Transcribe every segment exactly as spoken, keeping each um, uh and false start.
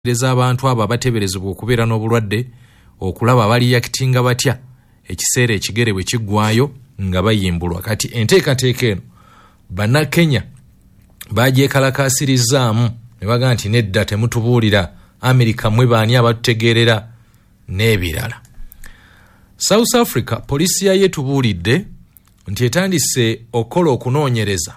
leza abantu abo abateberezebwa okubeera n'obulwadde okulaba bali yakitinga batya ekiseera ekigere bwe kiggwayo nga bayimbulwa. Kati enteekateeka eno bannakenya bagyekalakaasirizaamu ne baga nti nedda temutubuulira Amerika mwe baani abatutegeerera n'ebirala. South Africa poliisi yayo etubuulidde nti etandise okukola okunoonyereza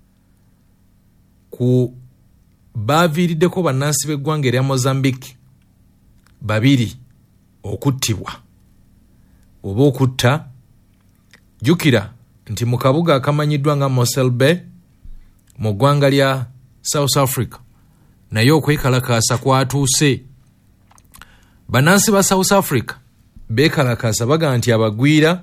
ku baaviiriddeko bannansi b'eggwanga erya Mozambique babiri okuttibwa oba okutta. Jjukira nti mu kabuga akamanyiddwa nga Mossel Bay mu ggwanga lya South Africa naye okwekalakaasa kwatuuse. Bannansi ba South Africa beekalakaasa baga nti abagwira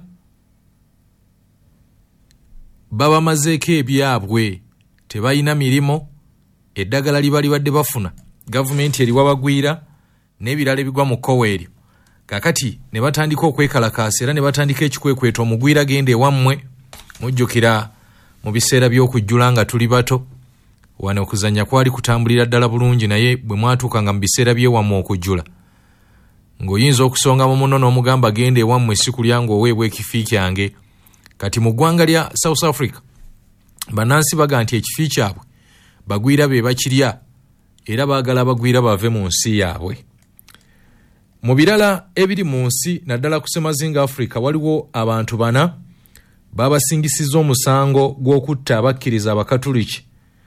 babamazeeko ebyabwe, tebalina mirimo, eddagala libali badde bafuna gavumenti eriwa bagwira n'ebirala ebigwa mu kkowa eryo. Kakati ne batandika okwekalakaasa era ne batandika ekikwekweto omugwira genda ewammwe. Mujjukira mu biseera by'okujjula nga tuli bato wano okuzannya kwali kutambulira ddala bulungi, naye bwe mwatuuka nga mu biseera by'ewammwe okujjula ng'oyinza okusonga mu muno n'omugamba genda ewammwe si kulya ng'oweebwa ekifi kyange. Kati mu ggwanga lya South Africa bannansi baga nti ekifi kyabwe bagwira be bakirya era baagala abagwira bave mu nsi yaabwe. Mu birala ebiri mu nsi naddala ku Ssemazinga Africa waliwo abantu bana babasingisiza omusango gw'okutta abakkiriza abakatuliki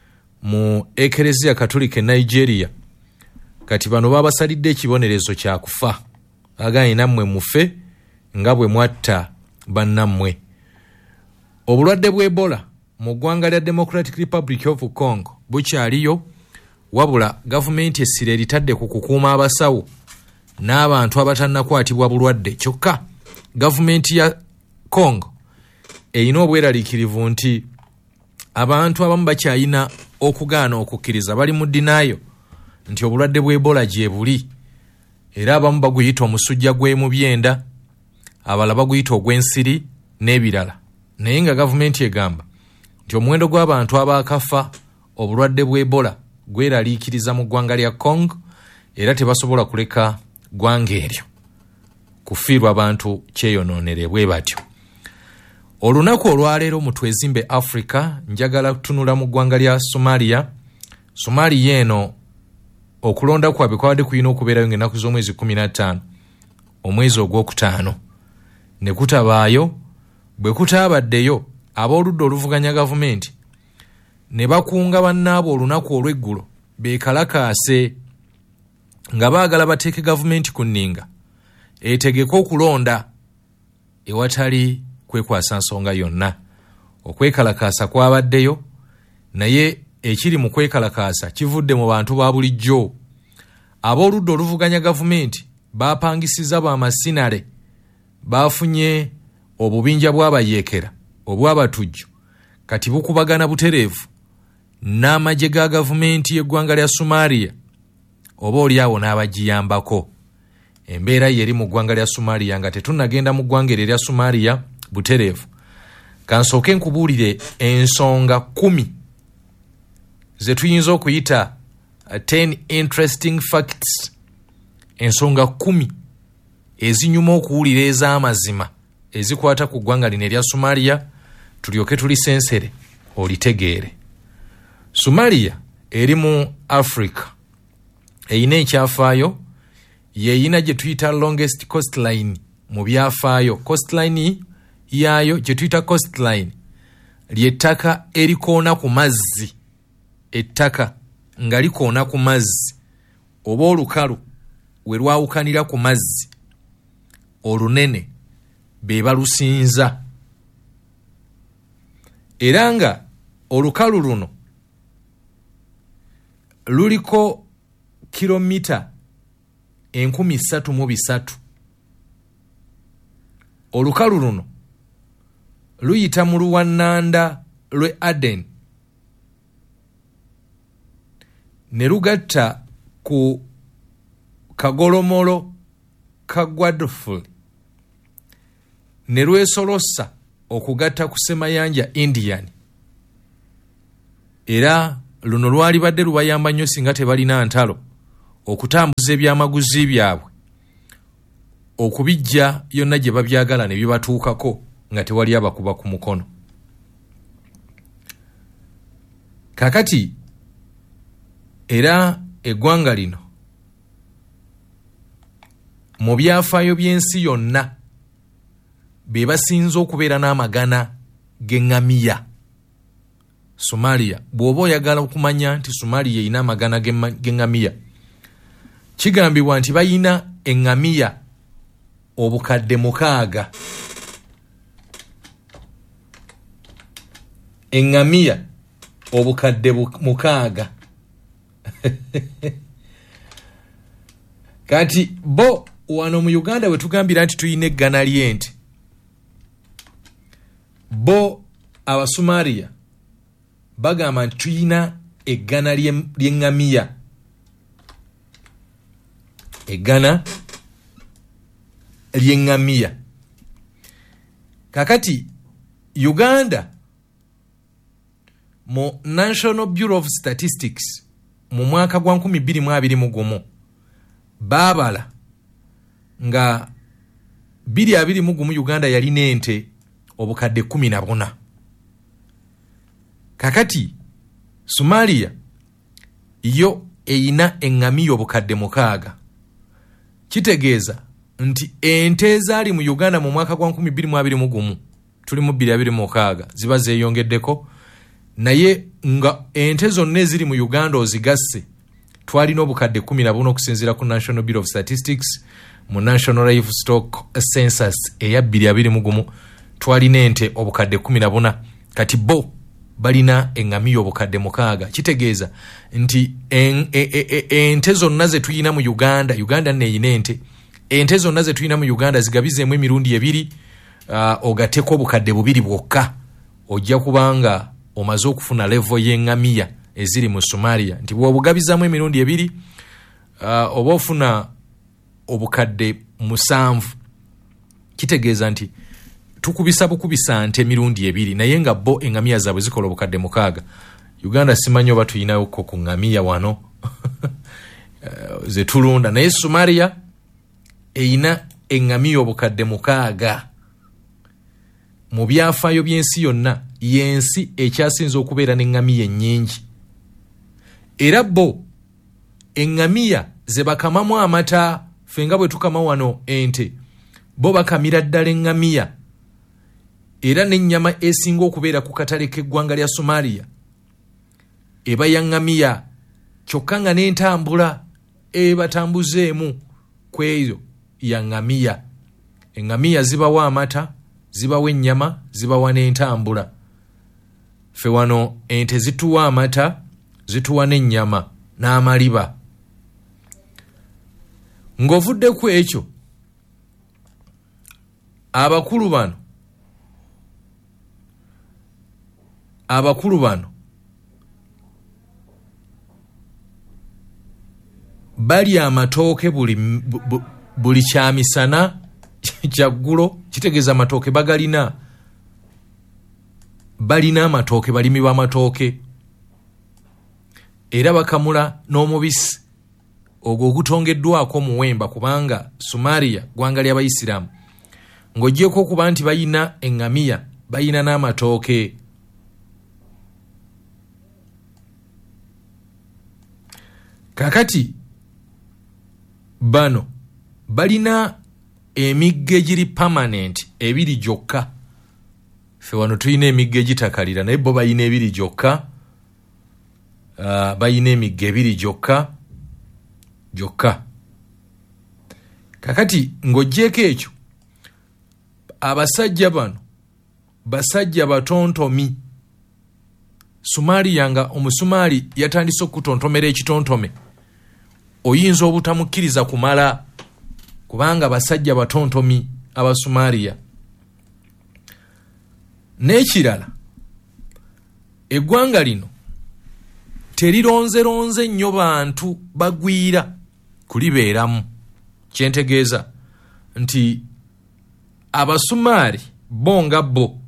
mu Ekereziya Katulika e Nigeria. Kati bano babasalidde ekibonerezo kya kufa, agaanye nammwe mufe nga bwe mwatta bannammwe. Obulwadde bwa Ebola mu ggwanga lya Democratic Republic of Congo bukyaliyo, wabula gavumenti essira eritadde ku kukuuma abasawo n'abantu abatannakwatibwa bulwadde. Kyokka gavumenti ya Congo erina obweraliikirivu nti abantu abamu bakyayina okugaana okukkiriza, bali mu ddinaayo nti obulwadde bwa Ebola gye buli, era abamu baguyita omusujja gw'emu byenda, abalala baguyita ogw'ensiri n'ebirala. Naye nga gavumenti egamba nti omuwendo gw'abantu abaakafa obulwadde bwa Ebola gweraliikiriza mu ggwanga lya Congo era tebasobola kuleka ggwanga eryo kufiirwa abantu kyeyonoonere bwe batyo. Olunaku olwaleero mu Twezimbe Africa njagala kutunula mu ggwanga lya Somalia. Somalia eno okulonda kwabwe kwabadde kulina okubeerayo ng'ennaku z'omwezi kumi na ttaano omwezi ogwokutaano ne kutabaayo. Bwe kutaabaddeyo ab'oludda oluvuganya gavumenti ne bakunga bannaabo olunaku olw'eggulo beekalakaase nga baagala bateeke gavumenti ku nninga etegeka okulonda ewatali kwekwasa nsonga yonna. Okwekalakaasa kwabaddeyo, naye ekiri mu kwekalakaasa kivudde mu bantu ba bulijjo. Ab'oludda oluvuganya gavumenti baapangisiza b'amasinale baafunye obubinja bw'abayeekera obw'abatujju, kati bukubagana butereevu n'amagye ga gavumenti y'eggwanga lya Somalia oba oli awo n'abagiyambako. Embeera yeri mu ggwanga lya Somalia nga tetunnagenda mu ggwanga eryo erya Somalia butereevu. Kansooke nkubuulire ensonga kumi ze tuyinza okuyita ten interesting facts, ensonga kumi ezinyuma okuwulira ez'amazima ezikwata ku ggwanga lino erya Somalia, tulyoke tulisensere olitegeere. Somalia eri mu Africa, eyina ekyafaayo, yeyina gye tuyita longest coastline mu byafaayo. Coastline yaayo gye tuyita coastline ly'ettaka erikoona ku mazzi, ettaka nga likoona ku mazzi oba olukalu we lwawukanira ku mazzi olunene be balusinza, era nga olukalu luno luliko kilomita enkumi ssatu mu bisatu. Olukalu luno luyita mu luwannanda lwe Aden ne lugatta ku kagolomolo ka Guadalful ne lwesolossa okugatta ku Semayanja Indian, era luno lwali badde lubayamba nnyo singa tebalina ntalo okutambuza ebyamaguzi byabwe okubijja yonna gye babyagala ne bibatuukako nga tewali abakuba ku mukono. Kakati era eggwanga lino mu byafaayo by'ensi yonna be basinze okubeera n'amagana g'eŋŋamiya. Somalia, bw'oba oyagala okumanya nti Somalia erina amagana g'eŋŋamiya, kigambibwa nti bayina eŋŋamiya obukadde mukaaga. Eŋŋamiya obukadde mukaaga. Kati bo wano mu Uganda we tugambira nti tuyina eggana ly'ente, bo Abasumaliya bagamba nti tuyina eggana ly'eŋŋamiya. Eggana ly'eŋŋamiya. Kakati Uganda mu National Bureau of Statistics mu mwaka gwa nkumi bbiri mu abiri mu gumu baabala nga bbiri abiri mu gumu Uganda yalina ente obukadde kumi na buna. Kakati Somalia yo eyina eŋŋamiya obukadde mukaaga. Kitegeeza nti ente ezaali mu Uganda mu mwaka gwa nkumi bbiri mu abiri mu gumu tuli mu bbiri abiri mu mukaaga ziba zeeyongeddeko, naye nga ente zonna eziri mu Uganda ozigasse twalina obukadde kumi na buna okusinziira ku National Bureau of Statistics. Mu National Livestock Census eya bbiri abiri mu gumu twalina ente obukadde kumi na buna. Kati bo balina eŋŋamiya obukadde mukaaga. Kitegeeza nti en, e, e, e, ente zonna ze tuyina mu Uganda, Uganda neeyina ente, ente zonna ze tuyina mu Uganda zigabizeemu emirundi ebiri, uh, ogatteko obukadde bubiri bwokka, ojja kubanga omaze okufuna level y'eŋŋamiya eziri mu Somalia. Nti bw'obugabizaamu emirundi ebiri uh, oba ofuna obukadde musanvu, kitegeeza nti tukubisa bukubisa nte emirundi ebiri, naye nga bo eŋŋamiya zaabwe zikola obukadde mukaaga. Uganda simanyi oba tuyinayo ko ku ŋŋamiya wano uh, ze tulunda, naye Somalia eyina eŋŋamiya obukadde mukaaga. Mu byafaayo by'ensi yonna y'ensi ekyasinze okubeera n'eŋŋamiya ennyingi. Era bo eŋŋamiya ze bakamamu amata, ffe nga bwe tukama wano ente, bo bakamira ddala eŋŋamiya. Era n'ennyama esinga okubeera ku katale k'eggwanga lya Somalia eba ya ŋŋamiya, kyokka nga n'entambula ebatambuzeemu ku eyo ya ŋŋamiya. Eŋŋamiya zibawa amata, zibawa ennyama, zibawa n'entambula. Ffe wano ente zituwa amata, zituwa n'ennyama n'amaliba. Ng'ovudde ku ekyo, abakulu bano abakulu bano bali amatooke buli, bu, buli kyamisana kyaggulo. Kitegeeza amatooke bagalina, balina amatooke, balimi b'amatooke, era bakamula n'omubisi ogwo ogutongeddwako muwemba, kubanga Somalia ggwanga ly'Abayisiraamu. Ng'oggyeko okuba nti bayina eŋŋamiya, bayina n'amatooke. Kakati bano balina emigga egiri permanent ebiri gyokka. Ffe wano tulina emigga egitakalira, naye bo bayina ebiri gyokka. Uh, bayina emigga ebiri gyokka gyokka. Kakati ng'oggyeko ekyo, abasajja bano basajja batontomi. Somalia nga Omusumaali yatandise okutontomera ekitontome, oyinza obutamukkiriza kumala, kubanga basajja batontomi Abasumaliya. N'ekirala, eggwanga lino terironzeronze nnyo bantu bagwira kulibeeramu. Kyentegeeza nti Abasumaali bo nga bo,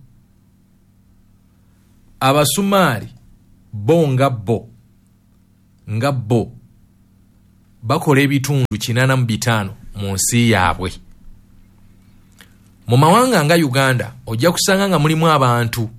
Abasumaali bo nga bo nga bo bakola ebitundu kinaana mu bitaano mu nsi yaabwe. Mu mawanga nga Uganda ojja kusanga nga mulimu abantu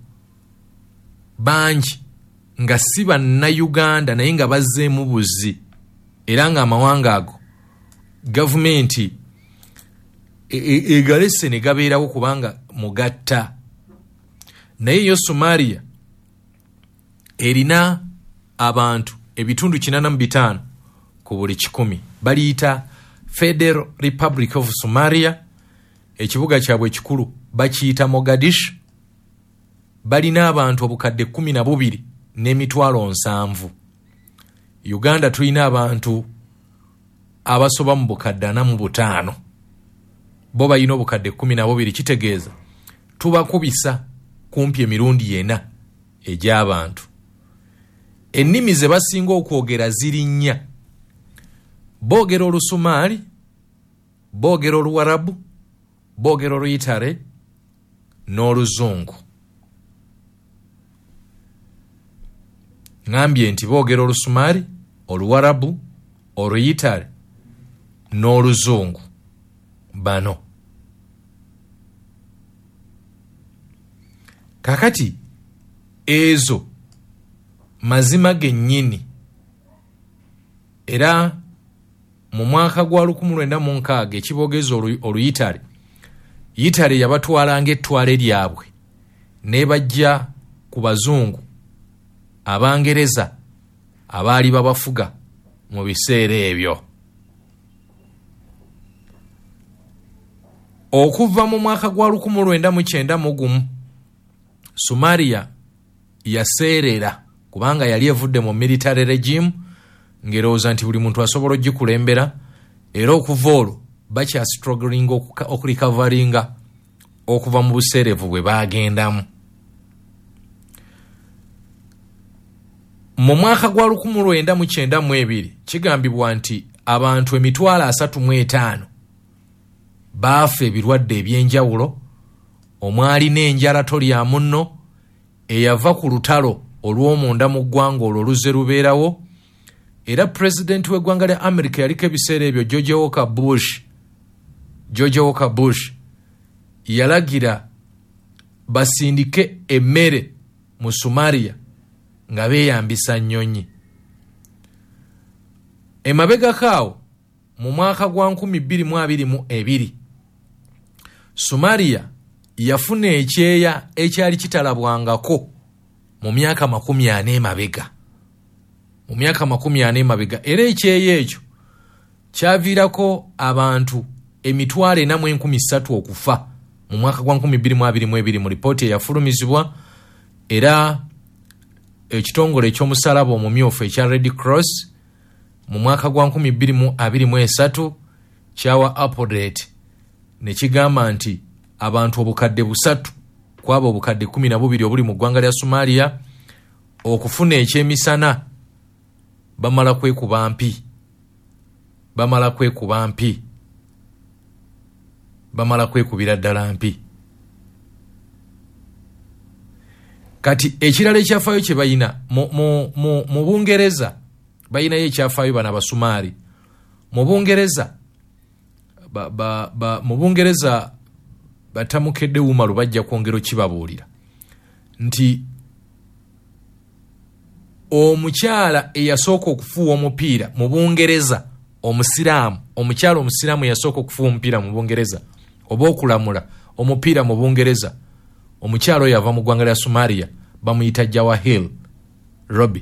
bangi nga si bannayuganda naye nga bazzeemu buzzi, era nga amawanga ago gavumenti egalese e, e ne gabeerawo kubanga mugatta. Naye yo Somalia erina abantu ebitundu kinaana mu bitaano ku buli kikumi. Baliyita Federal Republic of Somalia. Ekibuga kyabwe ekikulu bakiyita Mogadishu. Balina abantu obukadde kumi na bubiri n'emitwalo nsanvu. Uganda tulina abantu abasoba mu bukadde ana mu butaano. Bo balina obukadde kumi na bubiri, kitegeeza tubakubisa kumpi emirundi yena egy'abantu. Ennimi ze basinga okwogera ziri nnya. Boogera Olusumaali, boogera Oluwarabu, boogera Oluyitale n'Oluzungu. Ngambye nti boogera Olusumaali, Oluwarabu, Oluyitale n'Oluzungu. Bano kakati ezo mazima gennyini, era mu mwaka gwa lukumi lwenda mu nkaaga ekiboogeza Oluyitale, Yitale yabatwalanga ettwale lyabwe ne bajja ku Bazungu Abangereza abaali babafuga mu biseera ebyo. Okuva mu mwaka gwa lukumi lwenda mu kyenda mu gumu Somalia yaseerera kubanga yali evudde mu military regime ngerowooza nti buli muntu asobola ogikulembera, era okuva olwo bakya struggling okurecoveringa okuva mu buseerevu bwe bagendamu. Mu mwaka gwa lukumi lwenda mu kyenda mu ebiri kigambibwa nti abantu emitwalo asatu mu etaano baafa ebirwadde ebyenjawulo, omwali n'enjala tolya munno eyava ku lutalo olw'omunda mu ggwanga olwo luzze lubeerawo. Era pulezidenti w'eggwanga lya America yaliko ebiseera ebyo George Walker Bush, George Walker Bush yalagira basindike emmere mu Somalia nga beeyambisa nnyonyi. Emabegakaawo mu mwaka gwa nkumi bbiri mu abiri mu ebiri Somalia yafuna ekyeya ekyali kitalabwangako mu myaka makumi ana emabega. Mu myaka makumi ana emabega, era ekyeya ekyo kyaviirako abantu emitwalo ena mu enkumi ssatu okufa mu mwaka gwa nkumi bbiri mu abiri mu ebiri mu lipooti eyafulumizibwa, era ekitongole eky'omusalaba omumyufu ekya Red Cross mu mwaka gwa nkumi bbiri mu abiri mu esatu kyawa update ne kigamba nti abantu obukadde busatu kwabo obukadde kumi na bubiri obuli mu ggwanga lya Somalia okufuna ekyemisana bamala kwekuba mpi bamala kwekuba mpi bamala kwekubira ddala mpi. Kati ekirala ekyafaayo kye bayina mu, mu, mu, mu Bungereza bayinayo ekyafaayo bana Abasumaali. Mu Bungereza ba, ba, ba, mu Bungereza batamukedde Umaru bajja kwongera kibabuulira nti omukyala eyasooka okufuuwa omupiira mu Bungereza, omusiraamu omukyala omusiraamu eyasooka okufuuwa omupiira mu Bungereza oba okulamula omupiira mu Bungereza, omukyala oyo ava mu ggwanga lya Somalia, bamuyita Jawahir Robi.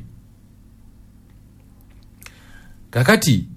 Kakati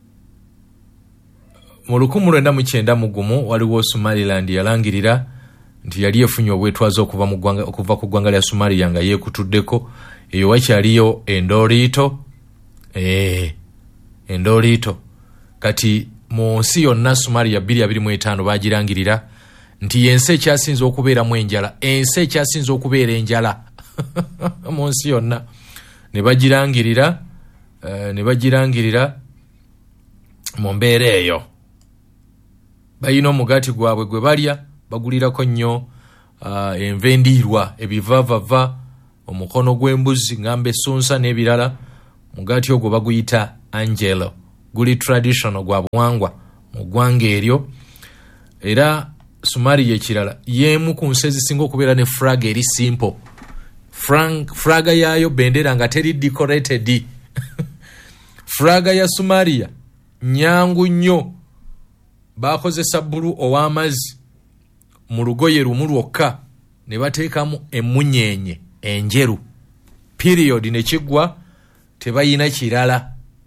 mu lukumi lwenda mu kyenda mu gumu waliwo Somaliland yalangirira nti yali efunye obwetwazo okuva mu ggwanga okuva ku ggwanga lya Somalia nga yeekutuddeko. Eyo wakyaliyo Endoliito, eh Endoliito. Kati mu nsi yonna Somalia bbiri abiri mu etaano bagirangirira nti yensi ekyasinze okubeeramu enjala, ensi ekyasinze okubeera enjala mu nsi yonna ne bagirangirira, uh, ne bagirangirira mu mbeera eyo. Bayina omugaati gwabwe gwe balya bagulirako nnyo uh, enva endiirwa, ebivaavava, omukono gw'embuzi, ngamba essunsa n'ebirala. Mugaati ogwo baguyita Angelo guli traditional gwa buwangwa mu ggwanga eryo. Era Somalia ekirala yemu ku nsi ezisinga okubeera ne flag eri simple. Frank, fraga yayo bendera nga teri decorated. Fraga ya Somalia nyangu nnyo, bakozesa bbulu ow'amazzi mu lugoye lumu lwokka ne bateekamu emunyenye enjeru. Period ne kiggwa, tebayina kirala.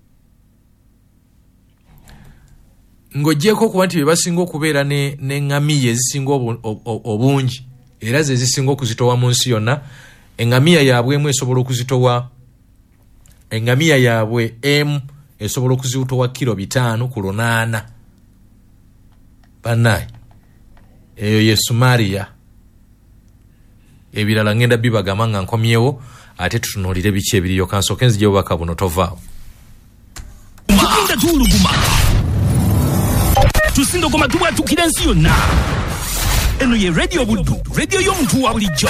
Ng'ogyeko kuba nti be basinga okubeera ne n'eŋŋamiya ezisinga obungi era ze zisinga okuzitowa mu nsi yonna. Eŋŋamiya yaabwe emu esobola okuzitowa eŋŋamiya yaabwe emu esobola okuzitowa kilo bitaano ku lunaana. Bannaye eyo ye Somalia. Ebirala ngenda bibagamba nga nkomyewo ate tutunuulire biki ebiriyo. Kansooke nzigye obubaka buno tovaawo. Tukinda tuuluguma tusindo goma tubwatukira ensi yonna. Eno ye Radio Buddu, radio y'omuntu wa bulijjo.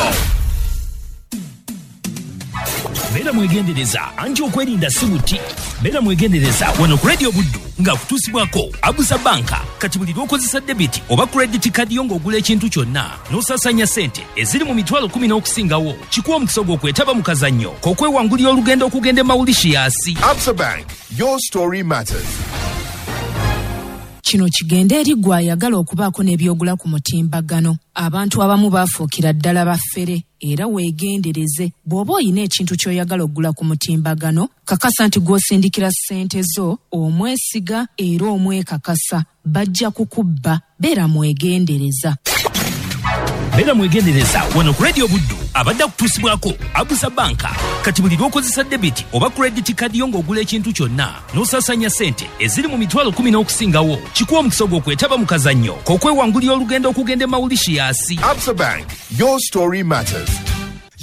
Beera mwegendereza anti okwerinda si buti. Beera mwegendereza wano ku Radio Buddu nga kutuusibwako Abusa Banka. Kati buli lw'okozesa debiti oba credit card yo ng'ogula ekintu kyonna n'osasanya ssente eziri mu mitwalo kumi n'okusingawo, kikuwa omukisa gw'okwetaba mu kazannyo k'okwewangulira olugendo okugenda e Mauritius. Absa Bank, your story matters. Kino kigenda eri gwe ayagala okubaako n'ebyogula ku mutimbagano. Abantu abamu baafuukira ddala baffere, era weegendereze. Bw'oba oyina ekintu ky'oyagala okugula ku mutimbagano, kakasa nti gw'osindikira ssente zo, omwesiga era omwekakasa. Bajja kukubba. Beera mwegendereza. Beera mwegendereza wano ku Radio Buddu abadde akutuusibwako Abusa Banka. Kati buli lw'okozesa debiti oba credit card yo ng'ogula ekintu kyonna n'osasanya ssente eziri mu mitwalo kumi n'okusingawo, kikuwa omukisa gw'okwetaba mu kazannyo k'okwewangulira olugendo okugenda e Mauritius. Absa Bank, your story matters.